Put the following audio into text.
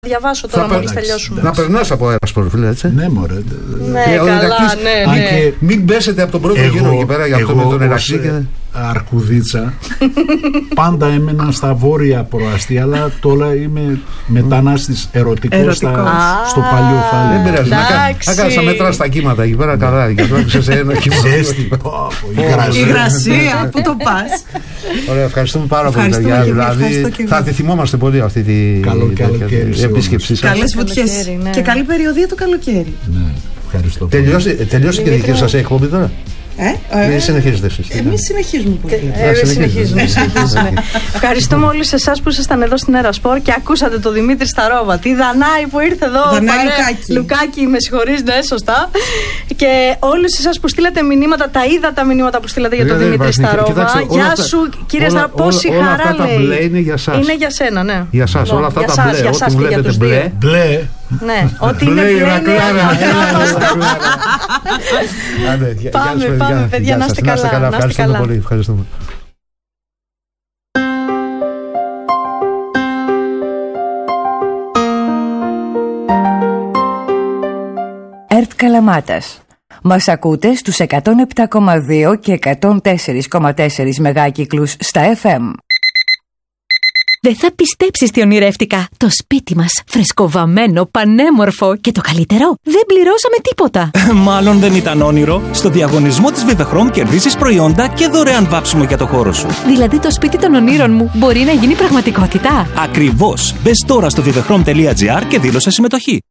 Διαβάσω τώρα μόλις τελειώσουμε. Να περνάς από Ερασπορ, φίλε, έτσι. Ναι, μωρέ. Ναι, καλά, ναι. Και μην πέσετε από τον πρώτο γύρο εκεί πέρα για αυτό με τον Ερακλή. Αρκουδίτσα. Πάντα έμενα στα βόρεια προαστία, αλλά τώρα είμαι μετανάστης ερωτικός στο παλιό Φάλη. Δεν πειράζει. Να κάνεις να μετράς τα κύματα εκεί πέρα καλά. Και τώρα σε ένα κύμα. Η υγρασία, πού το πας. Ωραία, ευχαριστούμε πάρα πολύ. Δηλαδή θα τη θυμόμαστε πολύ αυτή την επίσκεψη σας. Καλές βουτιές και καλή περιοδία το καλοκαίρι. Ευχαριστώ. Τελειώσει και η δική σας εκπομπή τώρα. Συνεχίζετε εσείς. Εμείς συνεχίζουμε πολύ. Συνεχίζουμε. Ευχαριστούμε όλους εσάς που ήσασταν εδώ στην Ερασπορ και ακούσατε το Δημήτρη Σταρόβα. Τη Δανάη που ήρθε εδώ. Λουκάκη, με συγχωρείς, ναι, σωστά. Και όλους εσάς που στείλατε μηνύματα, τα είδα τα μηνύματα που στείλατε για τον Δημήτρη Σταρόβα. Γεια σου, κύριε Σταρόβα, πόση χαρά λέει. Μπλε είναι για σας. Είναι για σένα, ναι. Για σας, όλα αυτά τα μπλε. Ό,τι βλέπετε μπλε. Ναι, ό,τι είναι μπλε είναι Πάμε, παιδιά, να είστε καλά. Ευχαριστούμε πολύ. Ευχαριστούμε. ΕΡΤ Καλαμάτας. Μας ακούτε στους 107,2 και 104,4 μεγάκυκλους στα FM. Δεν θα πιστέψεις τι ονειρεύτηκα. Το σπίτι μας, φρεσκοβαμμένο, πανέμορφο και το καλύτερο, δεν πληρώσαμε τίποτα. Μάλλον δεν ήταν όνειρο. Στο διαγωνισμό της Vivechrome κερδίσεις προϊόντα και δωρεάν βάψιμο για το χώρο σου. Δηλαδή το σπίτι των ονείρων μου μπορεί να γίνει πραγματικότητα. Ακριβώς. Μπες τώρα στο vivechrome.gr και δήλωσε συμμετοχή.